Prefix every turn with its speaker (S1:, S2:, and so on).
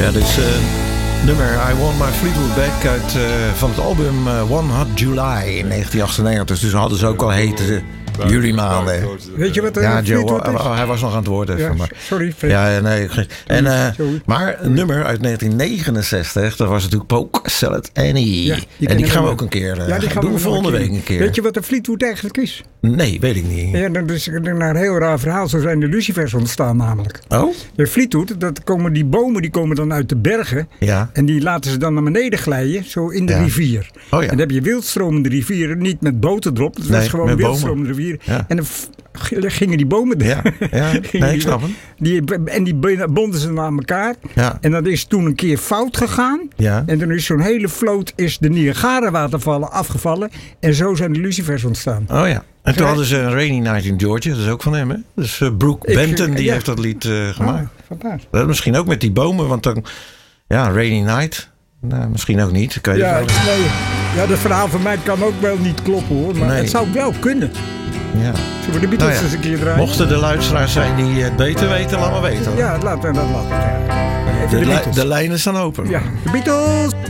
S1: Ja, dit is nummer I Want My Fleetwood Back uit, van het album One Hot July in 1998. Dus hadden ze ook al hete juli maanden.
S2: Weet je wat
S1: ja, Joe,
S2: is?
S1: hij was nog aan het woorden.
S2: Ja,
S1: maar.
S2: Sorry, Fred.
S1: Ja, nee. Maar een nummer uit 1969, dat was natuurlijk Polk Salad Annie. Ja, en die gaan we ook een keer doen volgende week een keer.
S2: Weet je wat een Fleetwood eigenlijk is?
S1: Nee, weet ik niet.
S2: Ja, dat is een heel raar verhaal. Zo zijn de lucifers ontstaan namelijk.
S1: Oh?
S2: De Fleetwood, die bomen komen dan uit de bergen.
S1: Ja.
S2: En die laten ze dan naar beneden glijden, zo in de rivier.
S1: Oh, ja.
S2: En dan heb je wildstromende rivieren, niet met boten erop. Het was gewoon wildstromende rivieren. Ja. En dan gingen die bomen
S1: ik snap hem.
S2: Die bonden ze naar elkaar. Ja. En dat is toen een keer fout gegaan. Ja. En dan is zo'n hele vloot de Niagara-watervallen afgevallen. En zo zijn de lucifers ontstaan.
S1: Oh ja. En toen hadden ze een Rainy Night in Georgia. Dat is ook van hem, hè? Dus Brooke Benton heeft dat lied gemaakt.
S2: Fantastisch.
S1: Dat misschien ook met die bomen. Want dan, Rainy Night. Nou, misschien ook niet. Kan je
S2: dat verhaal van mij kan ook wel niet kloppen, hoor. Maar het zou wel kunnen.
S1: Ja.
S2: Zullen we de Beatles eens een keer draaien?
S1: Mochten de luisteraars zijn die het beter weten, laat maar weten.
S2: Ja, laat.
S1: De lijnen staan open.
S2: Ja, de Beatles!